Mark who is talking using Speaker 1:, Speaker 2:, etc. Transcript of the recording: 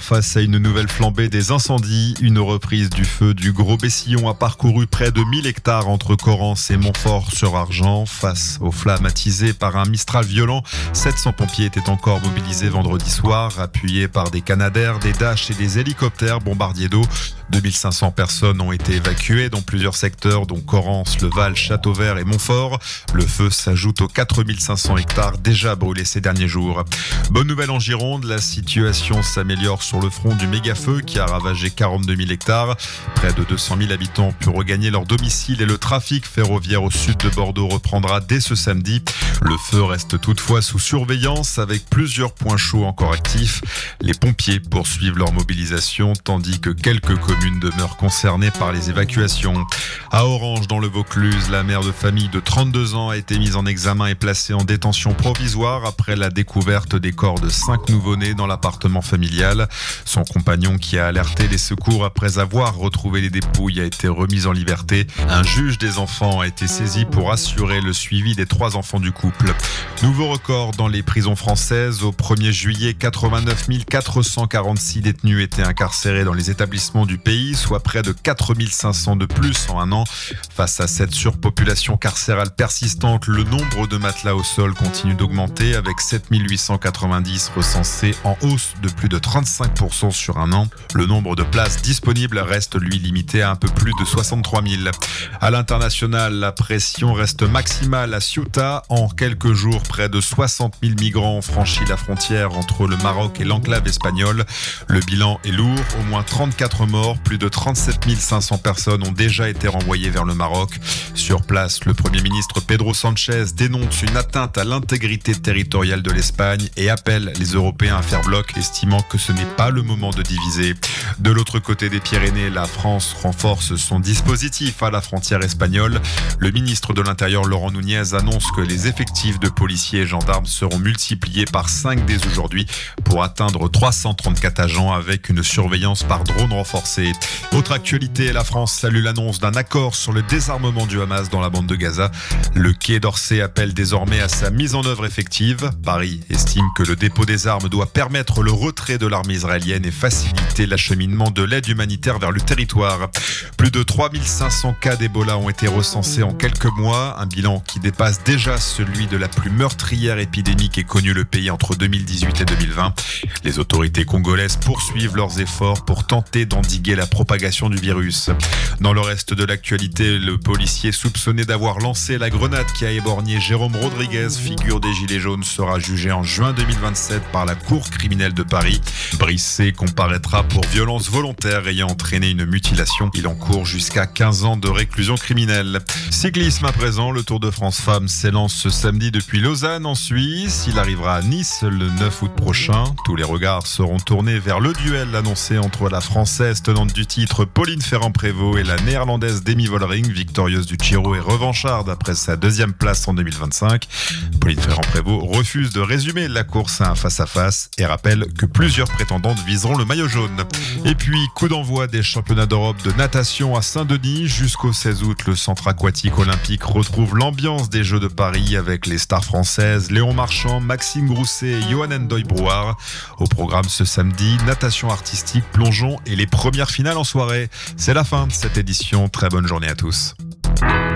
Speaker 1: face à une nouvelle flambée des incendies. Une reprise du feu du Gros-Bessillon a parcouru près de 1000 hectares entre Corrence et Montfort-sur-Argent. Face aux flammes attisées par un Mistral violent, 700 pompiers étaient encore mobilisés vendredi soir, appuyés par des Canadair, des Dash et des hélicoptères bombardiers d'eau. 2500 personnes ont été évacuées dans plusieurs secteurs, dont Corrence, Le Val, Châteauvert et Montfort. Le feu s'ajoute aux 4500 hectares déjà brûlés ces derniers jours. Bonne nouvelle en Gironde, la situation s'améliore sur le front du méga-feu qui a ravagé 42 000 hectares. Près de 200 000 habitants ont pu regagner leur domicile et le trafic ferroviaire au sud de Bordeaux reprendra dès ce samedi. Le feu reste toutefois sous surveillance avec plusieurs points chauds encore actifs. Les pompiers poursuivent leur mobilisation tandis que quelques communes demeurent concernées par les évacuations. À Orange, dans le Vaucluse, la mère de famille de 32 ans a été mise en examen et placée en détention provisoire après la découverte des corps de 5 nouveau-nés dans l'appartement familial. Son compagnon, qui a alerté les secours après avoir retrouvé les dépouilles, a été remis en liberté. Un juge des enfants a été saisi pour assurer le suivi des 3 enfants du couple. Nouveau record dans les prisons françaises. Au 1er juillet, 89 446 détenus étaient incarcérés dans les établissements du pays, soit près de 4 500 de plus en un an. Face à cette surpopulation carcérale persistante, le nombre de matelas au sol continue d'augmenter avec 7 890 recensés en hausse de plus de 35% sur un an. Le nombre de places disponibles reste lui limité à un peu plus de 63 000. À l'international, la pression reste maximale à Ceuta. En quelques jours, près de 60 000 migrants ont franchi la frontière entre le Maroc et l'enclave espagnole. Le bilan est lourd, au moins 34 morts, plus de 37 500 personnes ont déjà été renvoyées vers le Maroc. Sur place, le Premier ministre Pedro Sánchez dénonce une atteinte à l'intégrité territoriale de l'Espagne et appelle les Européens à faire bloc, estimant que ce n'est pas le moment de diviser. De l'autre côté des Pyrénées, la France renforce son dispositif à la frontière espagnole. Le ministre de l'Intérieur Laurent Nunez annonce que les effectifs de policiers et gendarmes seront multipliés par 5 dès aujourd'hui pour atteindre 334 agents avec une surveillance par drone renforcée. Autre actualité, la France salue l'annonce d'un accord sur le désarmement du Hamas dans la bande de Gaza. Le Quai d'Orsay appelle désormais à sa mise en œuvre effective. Paris estime que le dépôt des armes doit permettre le retrait de l'armée israélienne et faciliter l'acheminement de l'aide humanitaire vers le territoire. Plus de 3500 cas d'Ebola ont été recensés en quelques mois, un bilan qui dépasse déjà celui de la plus meurtrière épidémie qu'ait connue le pays entre 2018 et 2020. Les autorités congolaises poursuivent leurs efforts pour tenter d'endiguer la propagation du virus. Dans le reste de l'actualité, le policier soupçonné d'avoir lancé la grenade qui a éborgné Jérôme Rodriguez, figure des Gilets jaunes, sera jugé en juin 2027 par la Cour criminelle de Paris. Brissé comparaîtra pour violence volontaire ayant entraîné une mutilation. Il encourt jusqu'à 15 ans de réclusion criminelle. Cyclisme à présent, le Tour de France Femmes s'élance ce samedi depuis Lausanne en Suisse. Il arrivera à Nice le 9 août prochain. Tous les regards seront tournés vers le duel annoncé entre la Française tenante du titre Pauline Ferrand-Prévot et la Néerlandaise Demi Vollering, victorieuse du Giro et revancharde après sa 2e place en 2025. Pauline Ferrand-Prévot refuse de résumer la course à un face-à-face et rappelle que plusieurs prétendantes viseront le maillot jaune. Et puis, coup d'envoi des championnats d'Europe de natation à Saint-Denis. Jusqu'au 16 août, le centre aquatique olympique retrouve l'ambiance des Jeux de Paris avec les stars françaises Léon Marchand, Maxime Grousset et Johan Ndoye-Brouard. Au programme ce samedi, natation artistique, plongeon et les premières finales en soirée. C'est la fin de cette édition. Très bonne journée à tous.